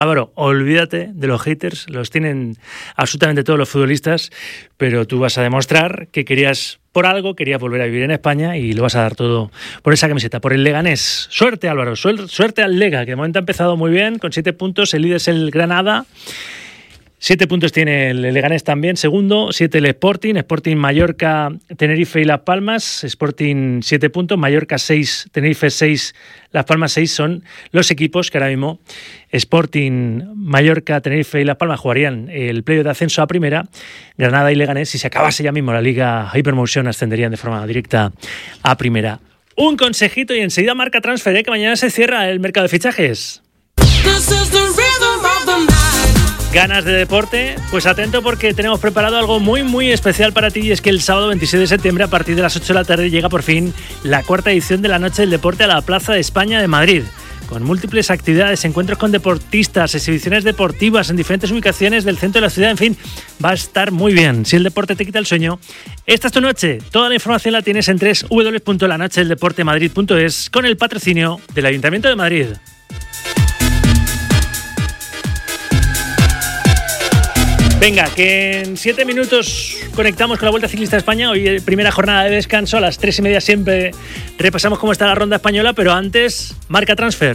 Álvaro, olvídate de los haters, los tienen absolutamente todos los futbolistas, pero tú vas a demostrar que querías volver a vivir en España y lo vas a dar todo por esa camiseta, por el Leganés. Suerte, Álvaro, suerte al Lega, que de momento ha empezado muy bien, con 7 puntos, el líder es el Granada. 7 puntos tiene el Leganés también, segundo, 7 el Sporting, Mallorca, Tenerife y Las Palmas, Sporting 7 puntos, Mallorca 6, Tenerife 6, Las Palmas 6 son los equipos que ahora mismo Sporting, Mallorca, Tenerife y Las Palmas jugarían el playoff de ascenso a primera. Granada y Leganés, si se acabase ya mismo la Liga Hypermotion, ascenderían de forma directa a primera. Un consejito y enseguida Marca Transfer, que mañana se cierra el mercado de fichajes. ¿Ganas de deporte? Pues atento porque tenemos preparado algo muy muy especial para ti, y es que el sábado 26 de septiembre a partir de las 8 de la tarde llega por fin la 4ª edición de la Noche del Deporte a la Plaza de España de Madrid, con múltiples actividades, encuentros con deportistas, exhibiciones deportivas en diferentes ubicaciones del centro de la ciudad, en fin, va a estar muy bien. Si el deporte te quita el sueño, esta es tu noche. Toda la información la tienes en www.lanochedeldeportemadrid.es con el patrocinio del Ayuntamiento de Madrid. Venga, que en 7 minutos conectamos con la Vuelta Ciclista a España. Hoy primera jornada de descanso, a las 3:30 siempre repasamos cómo está la ronda española, pero antes, Marca Transfer.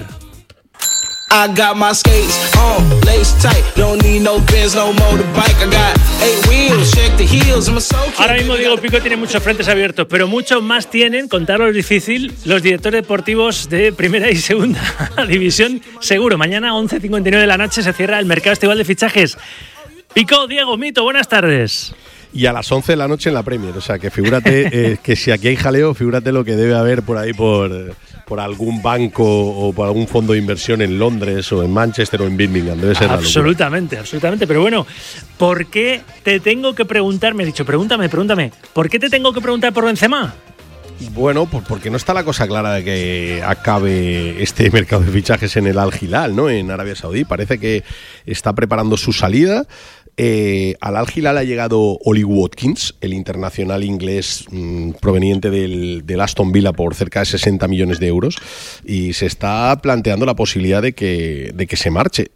I got my skates on, lace tight, don't need no Benz, no motorbike, I got 8 wheels, check the heels, I'm so Ahora mismo Diego Pico tiene muchos frentes abiertos, pero muchos más tienen, contarlo es difícil, los directores deportivos de primera y segunda división, seguro. Mañana 11:59 de la noche se cierra el mercado estival de fichajes. Pico, Diego, Mito, buenas tardes. Y a las 11 de la noche en la Premier, o sea que figúrate que si aquí hay jaleo, figúrate lo que debe haber por ahí por algún banco o por algún fondo de inversión en Londres o en Manchester o en Birmingham, debe ser absolutamente, pero bueno, ¿por qué te tengo que preguntar? Me he dicho, pregúntame, ¿por qué te tengo que preguntar por Benzema? Bueno, pues porque no está la cosa clara de que acabe este mercado de fichajes en el Al Hilal, ¿no? En Arabia Saudí. Parece que está preparando su salida. Al Al Hilal ha llegado Ollie Watkins, el internacional inglés proveniente del Aston Villa por cerca de 60 millones de euros, y se está planteando la posibilidad de que se marche.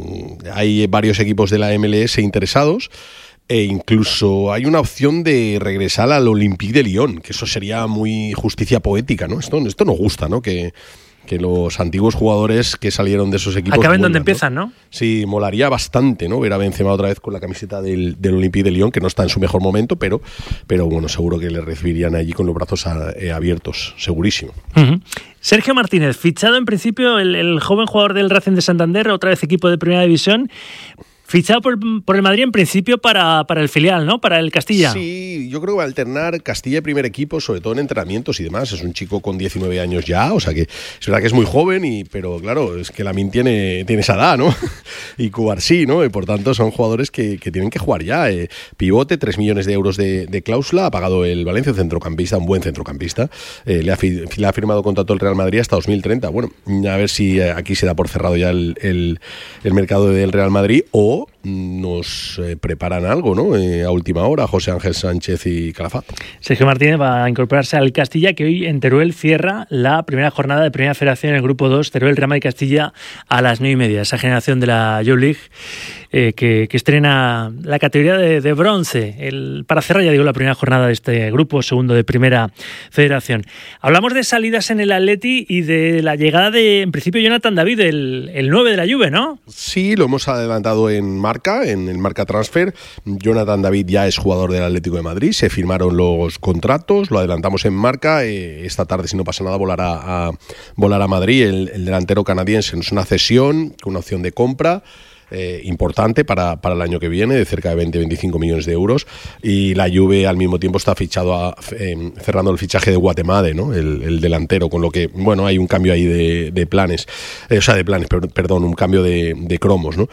Hay varios equipos de la MLS interesados. E incluso hay una opción de regresar al Olympique de Lyon, que eso sería muy justicia poética, ¿no? Esto nos gusta, ¿no? Que los antiguos jugadores que salieron de esos equipos acaben donde empiezan, ¿no? Sí, molaría bastante, ¿no? Ver a Benzema otra vez con la camiseta del Olympique de Lyon, que no está en su mejor momento, pero bueno, seguro que le recibirían allí con los brazos abiertos, segurísimo. Uh-huh. Sergio Martínez, fichado en principio el joven jugador del Racing de Santander, otra vez equipo de Primera División. Fichado por el Madrid en principio para el filial, ¿no? Para el Castilla. Sí, yo creo que va a alternar Castilla y primer equipo, sobre todo en entrenamientos y demás. Es un chico con 19 años ya, o sea que es verdad que es muy joven, pero claro, es que Lamine tiene esa edad, ¿no? Y Cubarsí, ¿no? Y por tanto son jugadores que tienen que jugar ya. Pivote, 3 millones de euros de cláusula, ha pagado el Valencia, un buen centrocampista. Le ha firmado contrato el Real Madrid hasta 2030. Bueno, a ver si aquí se da por cerrado ya el mercado del Real Madrid, o nos preparan algo, ¿no? A última hora, José Ángel Sánchez y Calafat. Sergio Martínez va a incorporarse al Castilla, que hoy en Teruel cierra la primera jornada de Primera Federación en el Grupo 2, Teruel, Real Madrid y Castilla a las 9:30. Esa generación de la Youth League que estrena la categoría de bronce para cerrar, ya digo, la primera jornada de este Grupo segundo de Primera Federación. Hablamos de salidas en el Atleti y de la llegada de, en principio, Jonathan David, el 9 de la Juve, ¿no? Sí, lo hemos adelantado en el Marca Transfer. Jonathan David ya es jugador del Atlético de Madrid, se firmaron los contratos, lo adelantamos en Marca. Esta tarde, si no pasa nada, volará a Madrid el delantero canadiense. Es una cesión con una opción de compra importante para el año que viene, de cerca de 20-25 millones de euros, y la Juve al mismo tiempo está cerrando el fichaje de Guatemala, ¿no? El delantero, con lo que, bueno, hay un cambio ahí de planes, un cambio de cromos, ¿no?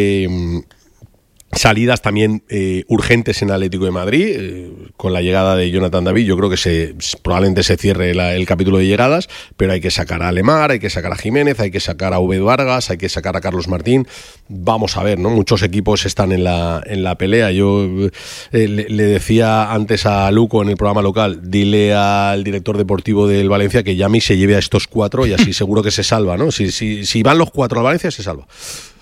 Salidas también urgentes en Atlético de Madrid, con la llegada de Jonathan David. Yo creo que probablemente se cierre el capítulo de llegadas, pero hay que sacar a Lemar, hay que sacar a Jiménez, hay que sacar a Ubed Vargas, hay que sacar a Carlos Martín. Vamos a ver, ¿no? Muchos equipos están en la pelea. Yo le decía antes a Luco en el programa local, dile al director deportivo del Valencia que Yami se lleve a estos 4 y así seguro que se salva, ¿no? Si van los 4 al Valencia, se salva.